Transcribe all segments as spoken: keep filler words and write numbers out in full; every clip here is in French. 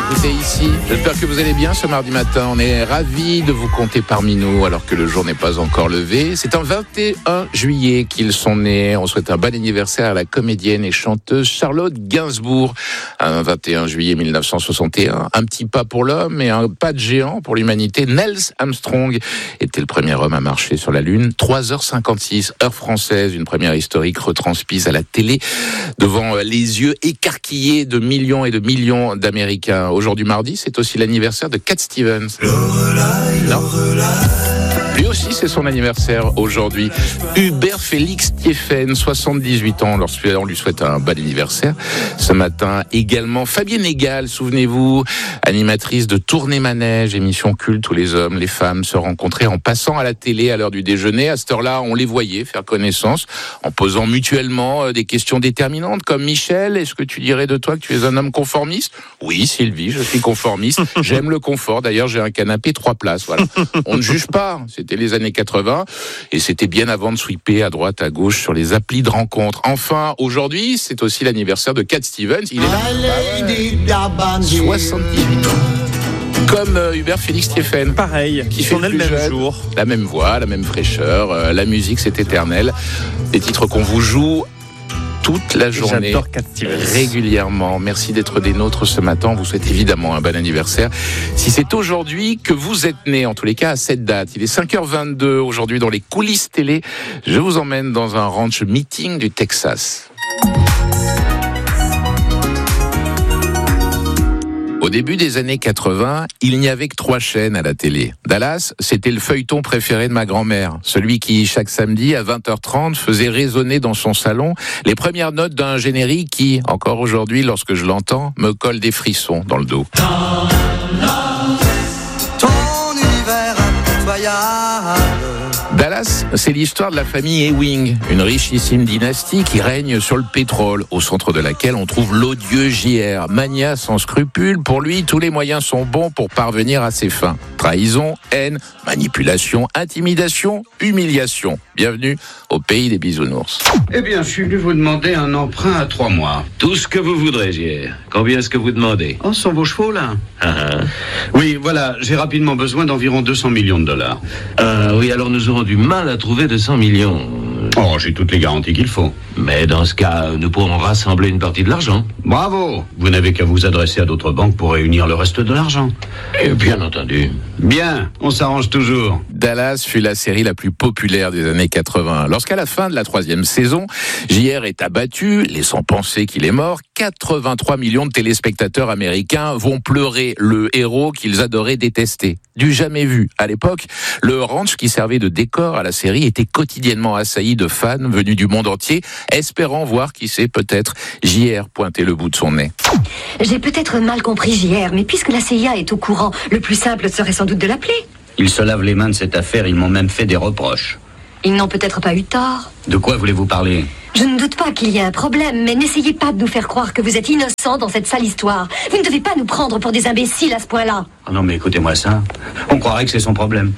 écouter ici. J'espère que vous allez bien ce mardi matin. On est ravis de vous compter parmi nous alors que le jour n'est pas encore levé. C'est un vingt et un juillet qu'ils sont nés. On souhaite un bon anniversaire à la comédienne et chanteuse Charlotte Gainsbourg. Un vingt et un juillet mille neuf cent soixante et un. Un petit pas pour l'homme et un pas de géant pour l'humanité. Neil Armstrong était le premier homme à marcher sur la Lune. trois heures cinquante-six, heure française. Une première historique retransmise à la télé devant les yeux écarquillés de millions et de millions d'Américains. Aujourd'hui mardi, c'est aussi l'anniversaire de Cat Stevens. Non. Lui aussi, c'est son anniversaire aujourd'hui. Hubert Félix Thiéfaine, soixante-dix-huit ans. On lui souhaite un bon anniversaire. Ce matin, également, Fabienne Egal, souvenez-vous, animatrice de Tournée Manège, émission culte où les hommes, les femmes se rencontraient en passant à la télé à l'heure du déjeuner. À cette heure-là, on les voyait faire connaissance en posant mutuellement des questions déterminantes comme Michel, est-ce que tu dirais de toi que tu es un homme conformiste ? Oui, Sylvie, je suis conformiste. J'aime le confort. D'ailleurs, j'ai un canapé trois places. Voilà. On ne juge pas. C'était les années quatre-vingts et c'était bien avant de sweeper à droite, à gauche sur les applis de rencontres. Enfin, aujourd'hui, c'est aussi l'anniversaire de Cat Stevens. Il est là. Ah ouais. soixante-dix-huit ans. Comme euh, Hubert Félix Thiéfaine. Pareil, qui fait le le même jeune, jour. La même voix, la même fraîcheur, euh, la musique c'est éternel. Des titres qu'on vous joue toute la journée, J'adore Cat Stevens. régulièrement. Merci d'être des nôtres ce matin. On vous souhaite évidemment un bon anniversaire. Si c'est aujourd'hui que vous êtes né, en tous les cas à cette date, il est cinq heures vingt-deux aujourd'hui dans les coulisses télé. Je vous emmène dans un ranch meeting du Texas. Au début des années quatre-vingts, il n'y avait que trois chaînes à la télé. Dallas, c'était le feuilleton préféré de ma grand-mère. Celui qui, chaque samedi, à vingt heures trente, faisait résonner dans son salon les premières notes d'un générique qui, encore aujourd'hui, lorsque je l'entends, me colle des frissons dans le dos. Ton univers impitoyable. Dallas, c'est l'histoire de la famille Ewing, une richissime dynastie qui règne sur le pétrole, au centre de laquelle on trouve l'odieux J R. Magnat sans scrupules, pour lui, tous les moyens sont bons pour parvenir à ses fins. Trahison, haine, manipulation, intimidation, humiliation. Bienvenue au pays des bisounours. Eh bien, je suis venu vous demander un emprunt à trois mois. Tout ce que vous voudrez, J R. Combien est-ce que vous demandez ? Oh, ce sont vos chevaux, là ? Ah, ah. Oui, voilà, j'ai rapidement besoin d'environ deux cents millions de dollars. Euh, oui, alors nous aurons du mal à trouver deux cents millions. Oh, j'ai toutes les garanties qu'il faut. Mais dans ce cas, nous pourrons rassembler une partie de l'argent. Bravo ! Vous n'avez qu'à vous adresser à d'autres banques pour réunir le reste de l'argent. Et bien entendu. Bien, on s'arrange toujours. Dallas fut la série la plus populaire des années quatre-vingts. Lorsqu'à la fin de la troisième saison, J R est abattu, laissant penser qu'il est mort, quatre-vingt-trois millions de téléspectateurs américains vont pleurer le héros qu'ils adoraient détester. Du jamais vu. À l'époque, le ranch qui servait de décor à la série était quotidiennement assailli de fans venus du monde entier, espérant voir qui c'est peut-être J R pointer le bout de son nez. J'ai peut-être mal compris J R, mais puisque la C I A est au courant, le plus simple serait sans doute de l'appeler. Ils se lavent les mains de cette affaire, ils m'ont même fait des reproches. Ils n'ont peut-être pas eu tort. De quoi voulez-vous parler ? Je ne doute pas qu'il y ait un problème, mais n'essayez pas de nous faire croire que vous êtes innocents dans cette sale histoire. Vous ne devez pas nous prendre pour des imbéciles à ce point-là. Oh non, mais écoutez-moi ça. On croirait que c'est son problème.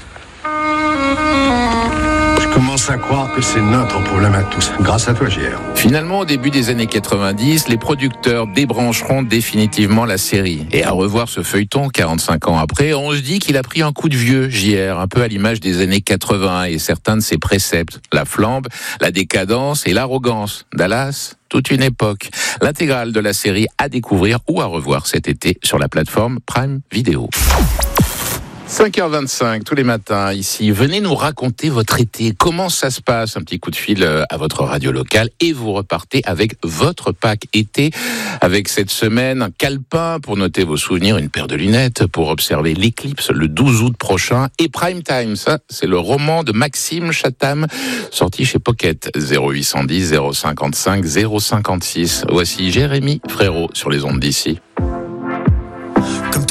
Je commence à croire que c'est notre problème à tous, grâce à toi, J R. Finalement, au début des années quatre-vingt-dix, les producteurs débrancheront définitivement la série. Et à revoir ce feuilleton, quarante-cinq ans après, on se dit qu'il a pris un coup de vieux, J R, un peu à l'image des années quatre-vingts et certains de ses préceptes. La flambe, la décadence et l'arrogance. Dallas, toute une époque. L'intégrale de la série à découvrir ou à revoir cet été sur la plateforme Prime Video. cinq heures vingt-cinq tous les matins ici. Venez nous raconter votre été. Comment ça se passe? Un petit coup de fil à votre radio locale et vous repartez avec votre pack été. Avec cette semaine un calepin pour noter vos souvenirs, une paire de lunettes pour observer l'éclipse le douze août prochain et Prime Time. Ça, c'est le roman de Maxime Chatham sorti chez Pocket. zéro huit cent dix zéro cinquante-cinq zéro cinquante-six. Voici Jérémy Frérot sur les ondes d'ici.